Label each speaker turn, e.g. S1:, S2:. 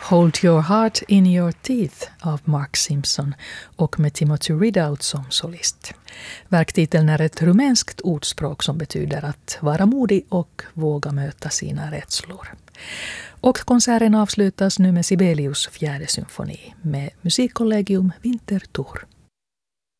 S1: Hold Your Heart in Your Teeth av Mark Simpson och med Timothy Ridout som solist. Verktiteln är ett rumänskt ordspråk som betyder att vara modig och våga möta sina rädslor. Och konserten avslutas nu med Sibelius fjärde symfoni med Musikkollegium Winterthur.